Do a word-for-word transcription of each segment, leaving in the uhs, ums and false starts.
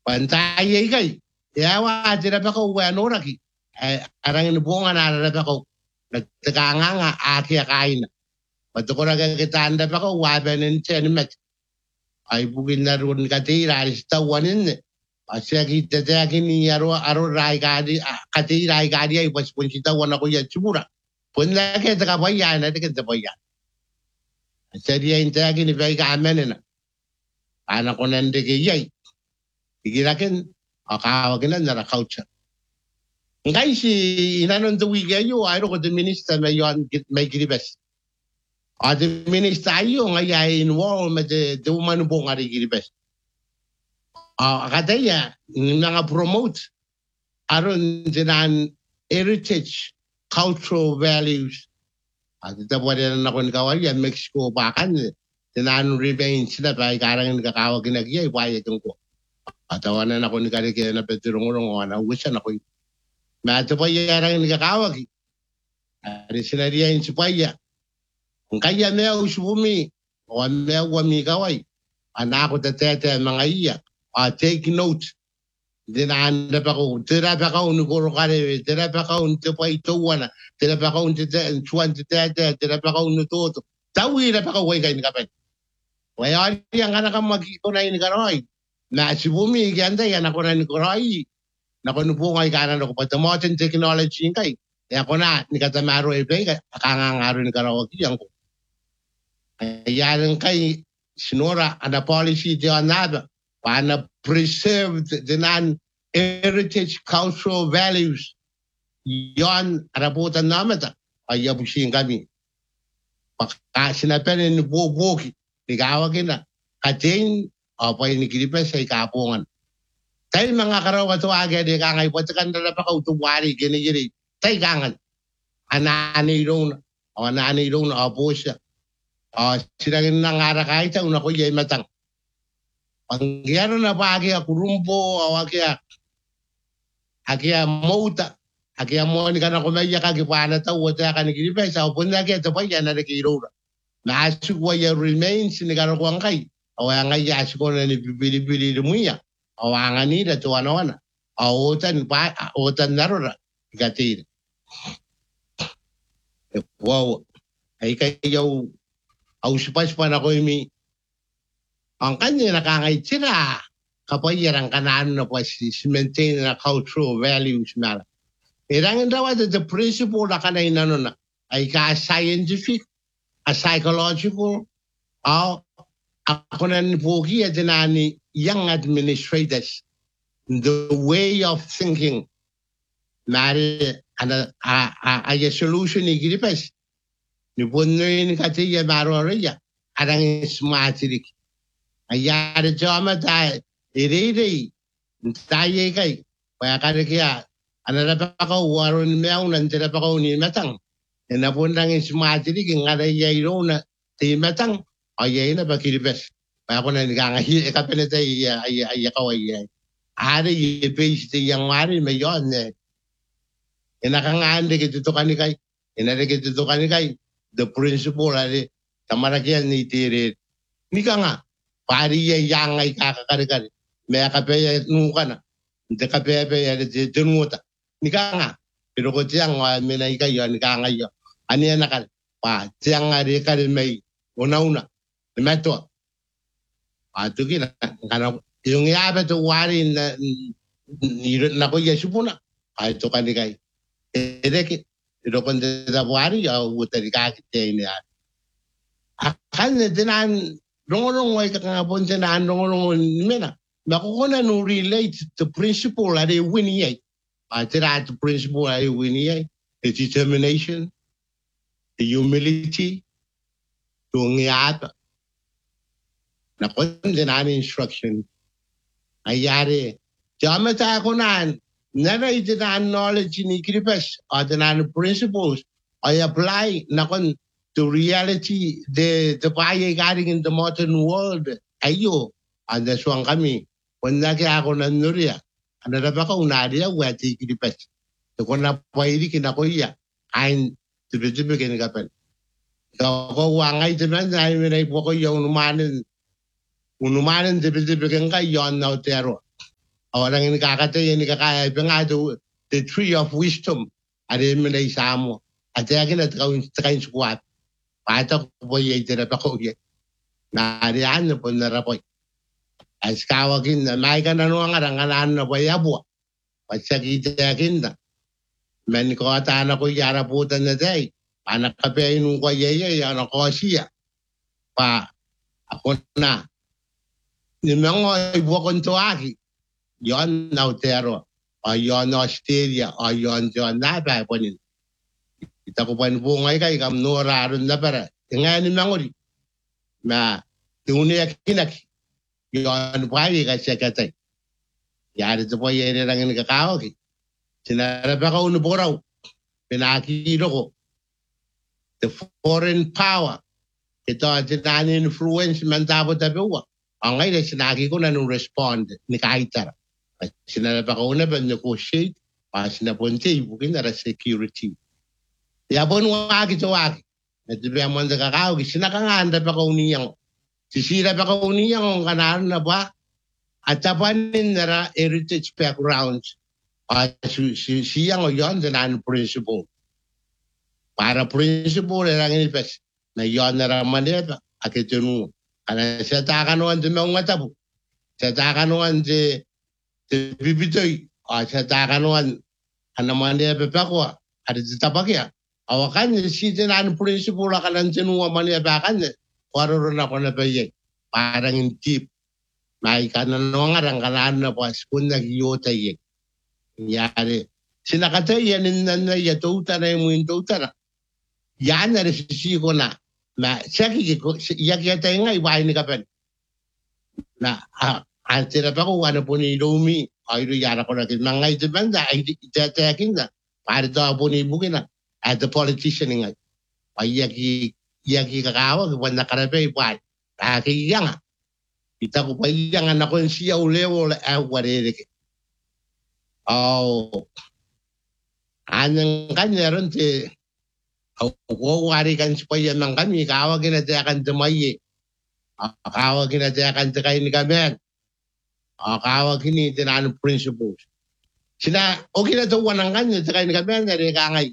Pantay kay. Yawa tira pa ko wano raki. Arang nubunga na pa ko. Nagtakanga nga aki akain. Patuko na kakitanda pa ko wabanin tenimet. Ay bugin na rin katira istawanin. Asya kita takin ni aro aro rai kadi katira rai kadi ay pas pun kita wana ko ya chumura. Pun la ke taka baya na ke baya. Asya dia intaki ni bai ka amenena. Ana ko nande ke yai. Igiraken akawagin na na culture. Ngai si inanon tu wige yo ay ro the minister na yon may giribes. A the minister ayo ngai ay involved med the woman bo ngari giribes. A kadaya nga promote aron dinan heritage cultural values. At ito po rin na kung kawal yan Mexico bakan dinan remains na ba karang kakawagin na giyay waya tong ko. Atawanan ako ni kari kaya na petirong-urong na uwisan ako. Mato pa yarang nikakawag. Ari sinariya yung supaya. Kung kaya mea usubumi, o mea wami kaway, anako tatete mga iya, uh, take note. Dinaan pa ko, tira pa ka unuguro kare, tira pa ka unti pa ituwana, tira pa ka unti chuan tete, tira pa ka unutoto. Tawi na pa ka way kayo nikapay. Waya ang anak ang magkiko na yung nikaroy. Na si bumi ganda yan ako na ni Kuray na kunupo ngay kanan ako pati modern technology kay ya ako na ni katamaro ebe akangangaro ni Karawag yang ko ayan kay sinora ana policy di another para preserve the non heritage cultural values yon arabutan namin ta ay abusin kami pagka sinapen ni bubuki ligawagin na kating apa ini kiripa sa ikapungan. Tayo mga karawa to agad di kangay po takan na pa kautuwari gini gini. Tayo kangan. Anani rong o anani rong na apo siya. O sinagin ng arakay ta una ko yay matang. Pangyaro na pa agi kurumpo o agi agi mauta. Agi mo ni kana kumaya kagipana ta wata kan kiripa sa upon na kaya to pa yan na kiro. Na asukwa ya remains ni kana ko angkay. Awang ay asiko na ni bibili-bili lumuya. Awangan nila to ano-ano. Aotan pa, aotan narora. Gatir. Wow. Ay kayo, ausipas pa na ko imi. Ang kanya nakangay sila. Kapayarang kanaan na po si maintain na cultural values na. Irangin daw at the principle na kanay na na ay ka-scientific, a psychological, or ako na nipugi at ni young administrators, the way of thinking, mari ana a a solution ni gilipas. Ni punnoy ni katiya maroriya, arang smartirik. Ayara jama tayo, iriri, tayo kay, kaya kaya kaya, anara pa ka waron meaw nantira pa ka ni matang. Napundang smartirik, ng arayay ro na ti matang. Ayay na ba kilibes? Ako na nagangay kapinita ay ay ay kaway. Ari i-page ti yang mari mayon eh. Inakangande kito to kanikay. Inare kito to kanikay. The principle ari tamarakyan ni tiri. Nika nga pari yang ay kakakarikari. May kapaya nuka na. Hindi kapaya ya di tunguta. Nika nga. Pero ko tiyang minay kayo nika ngayon. Ano yan nakal? Pa tiyang ari kari may una-una. Meto. Ato kina kana yung yabe to wari na na ko yesu puna. Ay to kanikay. Edeki ito kon da wari ya utari ka kite ni. Akan dinan rongorong way ka nga bon dinan rongorong mena. Makukuna no relate to principle at a winnie. I tira to principle at a winnie. The determination, the humility, to ngiyata. Na kung dinan instruction, ayari, jamata ako na, naray dinan knowledge ni Kripes, o dinan principles, I apply na kung to reality, the the paya galing in the modern world, ayo, ang daswang kami, kung naki ako na nuriya, ano na ba ka unariya, wati Kripes, so kung napahiri kinakuya, ayin, tibi-tibi kinakapan. So, kung wangay dinan, ay minay po ko yung umanin, unumanan tibi-tibi kang kayon na utero. Orang ini kakak ini kakak pengadu the tree of wisdom. Ada mana isamu. Ada yang kita kau sekarang sekuat. Pada boy itu ada kau ye. Nah ada anu pun ada boy. Askawa kita, mereka nanu orang orang anu boy abu. Pasal kita kita. Men kau tak anak kau jara putan nanti. Anak kape inu kau ye ye anak kau sia. Pa ako na. Ni mga ibu konto aki. Yon Nautero, o yon Australia, o yon yon napa po nin. Ita ko pa po ngay kay kam noraron na para. Nga ni mangori. Na tuni akinak. Yon pa ay kasi katay. Yari to po yere lang ni kakao ki. Sinarap ako uno po raw. Pinakilo ko. The foreign power. Ito at sinani influence man tapos tabiwa. Ang ngayon sinagi ko na nung respond ni Kaitara. Sinarap ako na ba negotiate pa sinapunti bukin na security. Yapon wagi to wagi. Natibihan mo na kakao, sinakanganda pa ko niyang. Sisira pa ko niyang kanan na ba? At tapanin na heritage backgrounds. Siyang o yon na principle. Para principle lang inipes. Na yon na ramaneta. Akitunu. Kana siya takanuan di mga tabo. Siya takanuan di Te bibitoy, o sa takanuan, hanaman niya pepakwa, at ito tapakya. Awakan niya, si tinaan prinsipula ka lang tinuwa man niya bakan niya, waroon ako na payay. Parang intip, may kananongarang kanaan na pas, kung nag-iyotay. Yari, sinakatay yan, na yatuta na yung tuta na. Yan na resisi ko na, na siya kikiko, yakyatay nga, iwain ni kapan. Na, ah, ang sirap ako, ano po ni Lumi, ay yara ko natin, mga ito banda, ay itayakin na, para ito po ni Bukin na, at the politician nga, ay yaki, yaki kakawag, kung nakarapay pa, kakiyang nga, ita ko pa iyang anak ko siya ulewo, ay waririk. Oh, anong kanya ron, si, ako warikan si pa yan ng kami, kawagin na tayakan tumayi, kawagin na tayakan takay ni kami, Uh, kawag ini tinanong principles. Sina, okay na ito wanang kanya, sa kayo nagkabihan na rin kangay.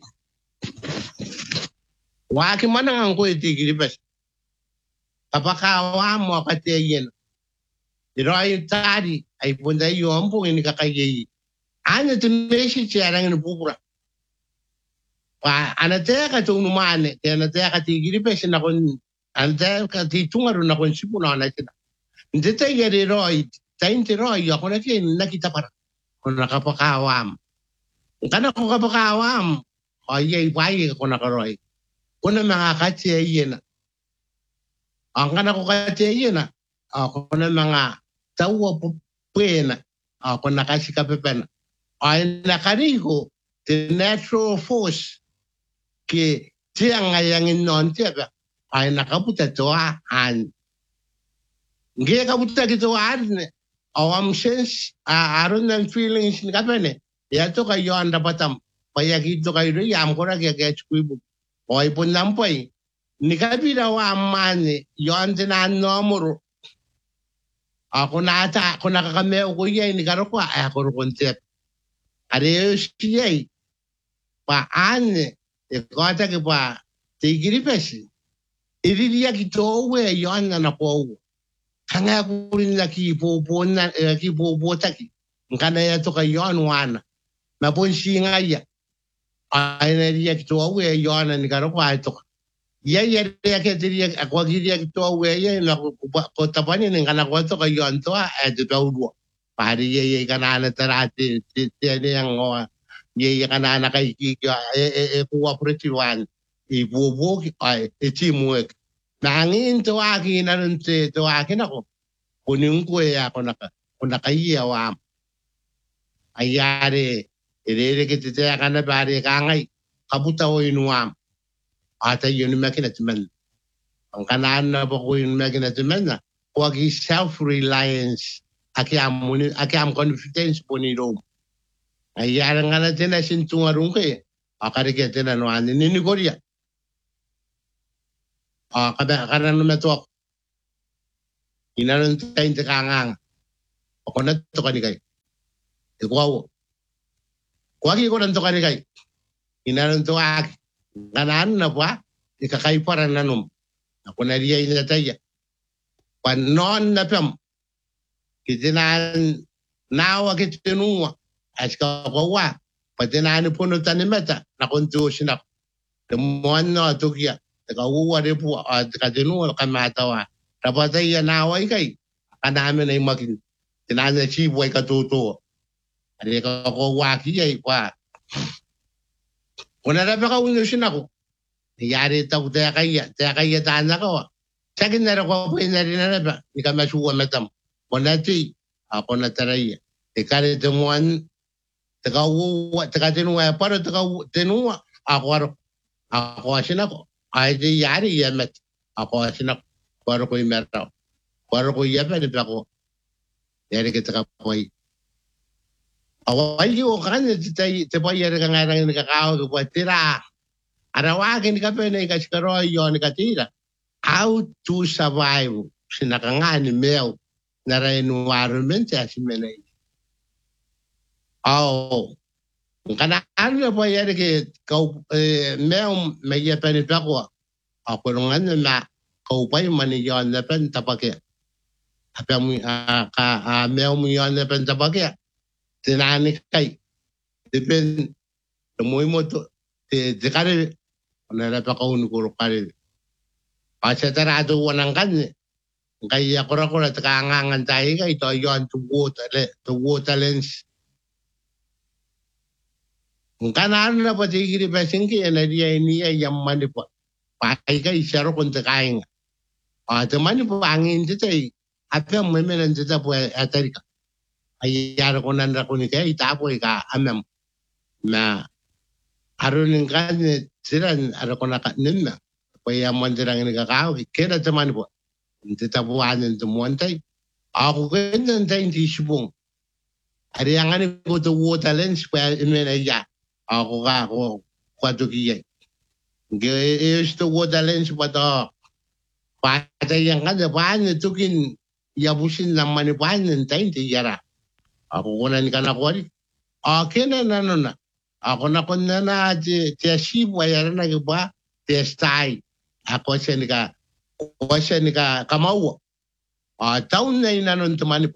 Waki man ang ko iti gilibas. Kapakawa mo katiyan. Pero ay tari, ay punta yung po ini kakayayi. Ano ito nesi siya lang nupupura. Pa, anataya ka itong numane, kaya anataya ka iti gilibas, anataya ka iti tungaron na kung sipunan na ito. Hindi tayo gari Tainti Roy, ako na kin, nakita para. Kung nakapakawam. Kana ko kapakawam, o yay, bayi ako nakaroy. Kung na mga katsiyayin na. Ang kana ko katsiyayin na. Ako na mga tawa pupena. Ako nakasikapipen. Ay nakarigo, the natural force, ki siyang ngayangin noon siya, ay nakaputa tuwaan. Hindi kaputa kituwaan, awam sense, uh, aron ng feelings ni kapan eh. Yato kayo ang dapatam. Payagito kayo rin, yam ko na kaya kaya chukwibo. O ay po nampay. Ni kabila wa aman eh, yon tinan nomoro. Ako na ata, ako nakakameo ko yan, ni karo ko, ay ako rin kontet. Ariyo siya eh. Paan eh, ikota ki pa, tigiripes eh. Iriliya kito uwe, yon na napo Kanga ko rin na kipupo na kipupo taki. Kana ya to kayo anwana. Na ponsi nga ya. Ay na riya kito awe yon na ni karo pa ito. Ya ya riya kito riya ako riya kito awe ya na ko tapani ng kana ko to kayo anto ay to daw. Pari ya ya kana na tarati tiyan yang o ya ya kana na kay kikyo e e cooperative one. Ibubo ay teamwork. Nangin to akin na rin to akin ako. Kunin ko eh ako naka, kung nakaiyawa. Ayari, irere kititaya ka na bari kangay, kabuta ko inuwam. Ata yun yung makinatiman. Ang kanaan na po ko yung makinatiman na, huwag self-reliance, akiam, akiam confidence po ni Rome. Ayari nga natin na sintungarong ko eh. Akarikete na nuwan, ninigorya. Ah, kada kada naman to ako. Inanon tayo sa kangang. Ako na to kanigay. Ikaw, kwa ki ko nanto kani kai. Inanto ak kanan na pa ikakai para nanum. Ako na riya ina taya. Pan non na pam. Kitinan nawa kitinua. Aska kawa. Patinan puno tanimeta na kuntu sinak. Temuan no tukia. Tekawa de pu katinua kamatawa. Tapataya nawa ikai. Kanamin ay makin. Tinana chi boy katuto. Ade ka ko wa kiya kwa. Kuna na baka uno sinako. Yari ta uta kaya, ta kaya ta na ko. Sakin na ko pa na rin na ba. Ika masuwa matam. Kuna ti ako na taraya. Ikari tumuan tagawa tagatinuwa para tagawa tinuwa ako ako sinako. Ay di yari yamet. Ako sinako para ko imeraw. Para ko yamet ako. Yari kita kapoy. Awal yo kan te te boy yere kan ngarang ni kakao ko tira. Arawa kin ka pe ni ka skaro yo ni ka tira. How to survive sinakanga ni mel na environment ya simene. Oh. Kana ano boy yere ke kau mel me ye pe ni pako. Ako ngan na kau pa mani yo na pen tapake. Apa mu ka mel mu yo na pen tapake. Tinani kai depend the muy moto te te kare na ra pa ko ko kare pa sa tara do wanang kan kai ya ko ko ta ngangan tai kai to yon to water le to water lens kanan na pa tigiri pa singki na dia ini ya mani pa pa kai kai sero kon ta kai a te mani pa angin te tai apa me me nan te ta po atarika ayar ko nan ra ko ni kai ta po ka amam na arunin kan siran ara ko na ka nimna ko ya mandirang ni ka ka ke na teman po inte ta po anen to montai ako ken nan ta inti subong ari ang ani ko to water lens pa imena ya ako ka ko kwado kiye ge is to water lens pa to pa ta yang kan pa ni tukin yabusin lamani pa nen ta inti yara. Ako kunan ka na kwari. Akin na ano na. Ako na kunan na ti asibo ay na ba? Ti stay. Ako siya ni ka. Ako siya ni ka kamawa. Ah, taon na inanon tumani po.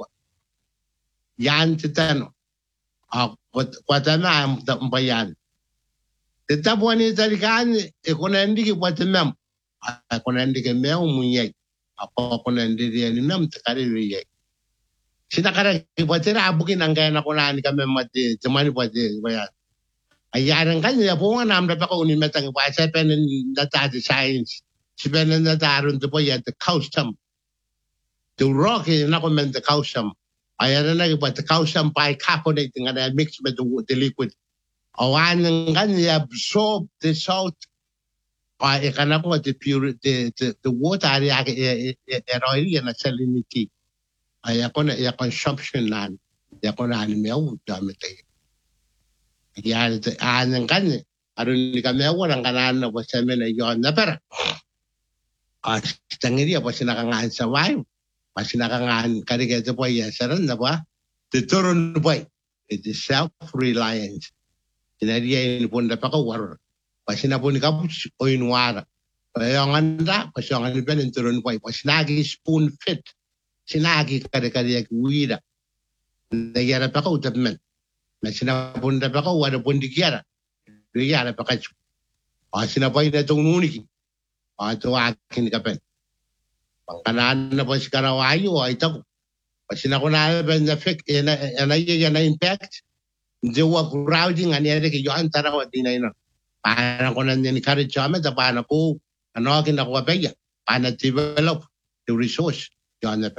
Yan ti tano. Ako kwata na ang bayan. Titapo ni talikan. Ako na hindi ki pati mem. Ako na hindi ki mem umunyay. Ako ako na hindi riyan ni mem. Takari riyay. Sinakara ipatira abukin ang kaya na kunani kami mati cumani pati bayan. Ayaran kanya po nga naman pa ko unimetang pa sa penen data science. Si penen data aron to po yan the custom. The rock is na comment the custom. Ayaran na ipa the custom pa carbonate nga na mix with the, the liquid. Awan ng kanya absorb the salt. Ay kana ko the pure the the, the water area eroy na salinity. Ay ako na iya consumption na iya ko na animal damit ay yan anang kan aron ni kami walang kanan na basta men ay yon na pera at tangiri apa sinakangan sa wife pa sinakangan kariga po ya saran na ba tuturon boy it is self reliant tinariya ni punda pa ko war pa sinapon ka o inwara pa yung anda pa yung anda ben turon boy pa sinagi spoon fit sinagi kare-kare wira nagyara pa ko utapman na sinapunda pa ko wala pundi kiyara nagyara pa ka o sinapay na itong nuniki o ito akin kapen pangkanaan na pa si Karawayo o ito o sinako na na fake na na impact hindi wa crowding anere ki yoan tara ko di na ino parang ko na ni kare chama ta paano ko ano akin ako pa paano develop the resource yon na pa.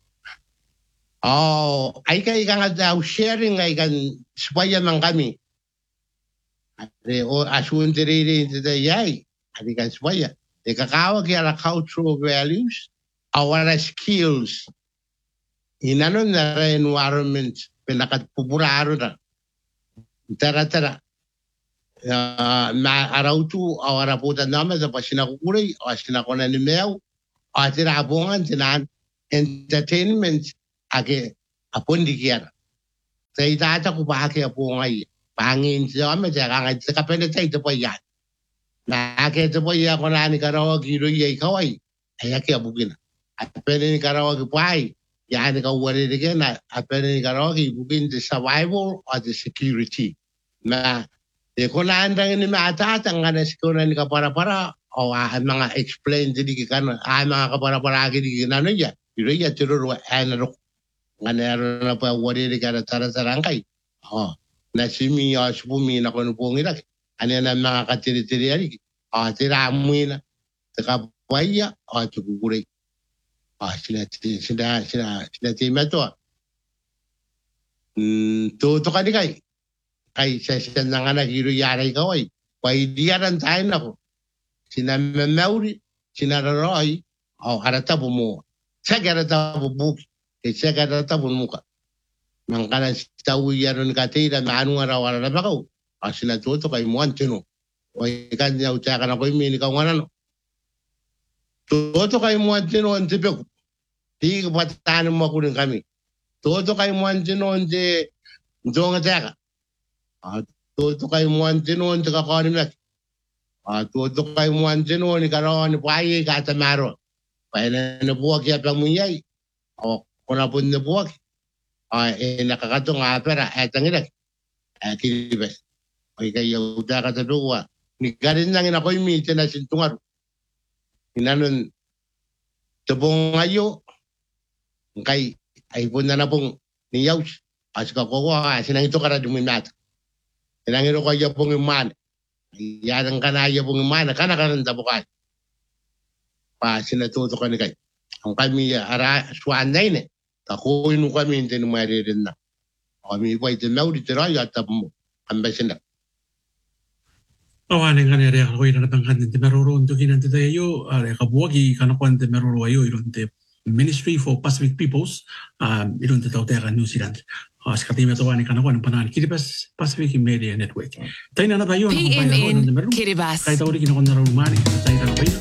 Oh, ay kay nga daw sharing ay kan supaya man kami. Ate o asun diri diri yay. Adi kan supaya. E kakao kaya cultural values, our skills. Inanon na environment pinakatpupuraro na. Tara-tara. Uh, na araw tu awara putan naman sa pasinakukuray o sinakunan ni Mel o tirabungan sinan entertainment age apun dikiara Sa itata ko pa kaya po ngay. Pangin siya kami siya kangay sa kapenatay ito po yan. Nakakita po iya ko na ni karawag iro iya ikaw ay. Ay kaya bugin. At pwede ni karawag po ay. Yan ikaw wali rin na. At pwede ni karawag ibugin the survival or the security. Na di ko na andang ni maatatang nga na sikuna ni kapara-para. O ang mga explain dili ka na ang mga kapara-para gini na niya iro iya tiro ano nga naroon na pa wari ka na tarasarangkay o na simi o subumi na kuno po nila ano na mga katiri-tiri ari o tira amoy na takapaya o tukukuray o sila sila sila sila timato hmm tuto ka di kay kay sa sa nga nagiro yaray ka ay paidiyaran tayo na ko sinamamauri, sinararoy, o karata po mo. Sa karata po buki, sa karata po mo ka. Nang ka na sitawiyaron ka tira, maano nga raw na bakaw. O sinatuto kay mo antino. O ikan niya utsakan ako yung mini ka ano. Tuto kay mo antino, antipyo. Di ka patanan mo ako rin kami. Tuto kay mo antino, anti, doon nga tsaka. Tuto kay mo antino, anti kakanim na. Ah, tuto kay mo antino ni karon ni paye kata maro. Paye na buwag ya pang munyay. O kuna pun na buwag. Ah, eh nakakato nga pera etang ina. Eh kilibes. Oy kayo da ka duwa. Ni garin lang ina ko mi na sintungar. Inanon tubong ayo. Kay ay pun na na pong niyaw. As ka ko wa sinang ito kara duminat. Sinangiro ko ya pong man. Yan ang kanaya pong mana, kanakaranda bukan. Pa, sinatuto ka ni kay. Ang kami, ara, suwan na yun eh. Tako yun kami, hindi nung maririn na. Kami, ipa ito na ulit, tira, yata mo. Ambasin na. Awanin ka nere ako yun na bangkan din meron to kinante tayo are kabuwagi kanakuan de meron ayo iron de Ministry for Pacific Peoples um iron de tawtera New Zealand. As katime to ani kanakuan panan Kiribati Pacific Media Network. Tayo na na tayo P M N Kiribati. Kaya tayo rin kinakon na rumani. Tayo na